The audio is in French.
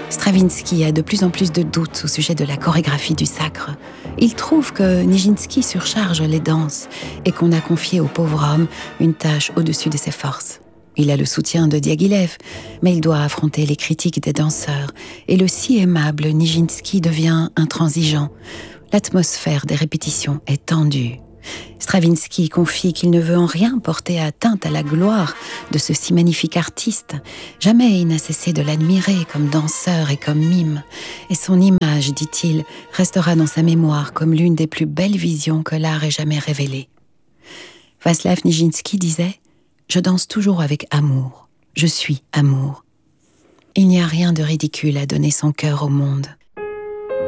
Stravinsky a de plus en plus de doutes au sujet de la chorégraphie du sacre. Il trouve que Nijinsky surcharge les danses et qu'on a confié au pauvre homme une tâche au-dessus de ses forces. Il a le soutien de Diaghilev, mais il doit affronter les critiques des danseurs et le si aimable Nijinsky devient intransigeant. L'atmosphère des répétitions est tendue. Stravinsky confie qu'il ne veut en rien porter atteinte à la gloire de ce si magnifique artiste. Jamais il n'a cessé de l'admirer comme danseur et comme mime. Et son image, dit-il, restera dans sa mémoire comme l'une des plus belles visions que l'art ait jamais révélées. Vaslav Nijinsky disait « Je danse toujours avec amour. Je suis amour. » Il n'y a rien de ridicule à donner son cœur au monde.